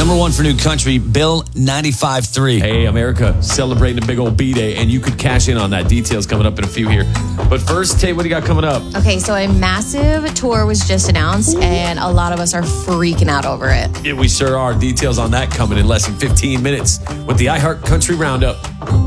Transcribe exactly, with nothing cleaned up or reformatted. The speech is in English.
Number one for new country, Bill ninety-five point three. Hey, America, celebrating a big old B-Day, and you could cash in on that. Details coming up in a few here. But first, Tay, what do you got coming up? Okay, so a massive tour was just announced, and a lot of us are freaking out over it. Yeah, we sure are. Details on that coming in less than fifteen minutes with the iHeart Country Roundup.